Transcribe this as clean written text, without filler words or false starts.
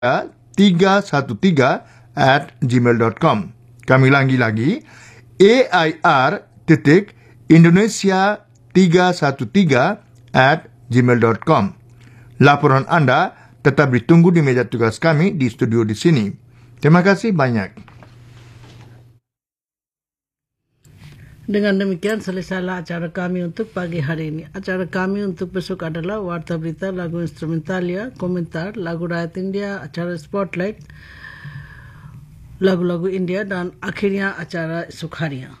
AIR313@gmail.com. Kami lagi AIR.Indonesia313@gmail.com. Laporan anda tetap ditunggu di meja tugas kami di studio di sini. Terima kasih banyak. Dengan demikian selesailah acara kami untuk pagi hari ini. Acara kami untuk besok adalah Warta Berita, Lagu Instrumentalia, Komentar, Lagu Rakyat India, acara Spotlight, lagu-lagu India, dan akhirnya acara esok harinya.